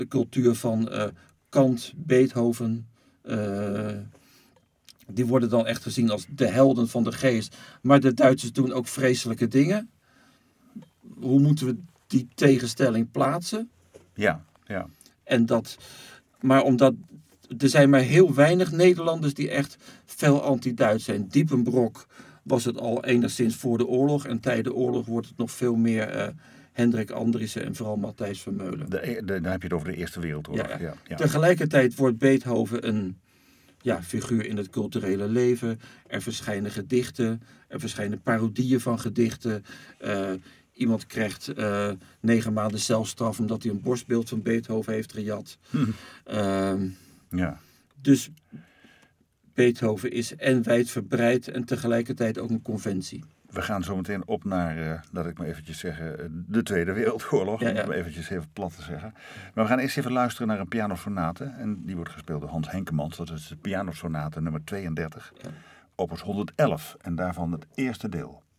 cultuur van Kant, Beethoven. Die worden dan echt gezien als de helden van de geest. Maar de Duitsers doen ook vreselijke dingen. Hoe moeten we die tegenstelling plaatsen? Ja. Maar omdat er zijn maar heel weinig Nederlanders die echt fel anti-Duits zijn. Diepenbrok was het al enigszins voor de oorlog. En tijdens de oorlog wordt het nog veel meer Hendrik Andriessen en vooral Matthijs Vermeulen. Dan heb je het over de Eerste Wereldoorlog. Ja. Tegelijkertijd wordt Beethoven een figuur in het culturele leven. Er verschijnen gedichten. Er verschijnen parodieën van gedichten. Iemand krijgt 9 maanden celstraf omdat hij een borstbeeld van Beethoven heeft gejat. Dus Beethoven is en wijdverbreid en tegelijkertijd ook een conventie. We gaan zo meteen op naar, laat ik maar eventjes zeggen, de Tweede Wereldoorlog. Om het eventjes even plat te zeggen. Maar we gaan eerst even luisteren naar een pianosonate. En die wordt gespeeld door Hans Henkemans. Dat is de pianosonate nummer 32. Opus 111. En daarvan het eerste deel.